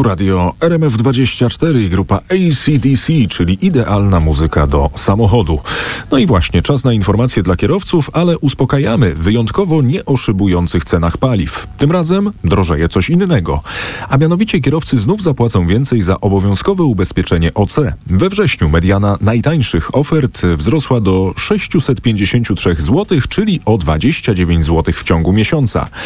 Tu radio RMF24 i grupa AC/DC, czyli idealna muzyka do samochodu. No i właśnie, czas na informacje dla kierowców, ale uspokajamy wyjątkowo nie o szybujących cenach paliw. Tym razem drożeje coś innego. A mianowicie kierowcy znów zapłacą więcej za obowiązkowe ubezpieczenie OC. We wrześniu mediana najtańszych ofert wzrosła do 653 zł, czyli o 29 zł w ciągu miesiąca.